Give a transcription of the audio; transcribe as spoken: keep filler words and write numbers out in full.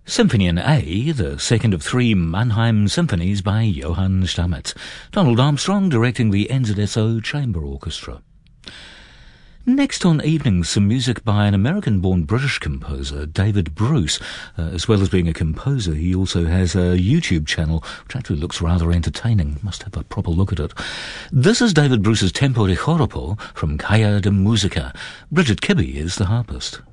Symphony in A, the second of three Mannheim symphonies by Johann Stamitz. Donald Armstrong directing the N Z S O Chamber Orchestra. Next on Evenings, some music by an American-born British composer, David Bruce. Uh, as well as being a composer, he also has a YouTube channel, which actually looks rather entertaining. Must have a proper look at it. This is David Bruce's Tempo de Choropo from Caia de Musica. Bridget Kibbe is the harpist.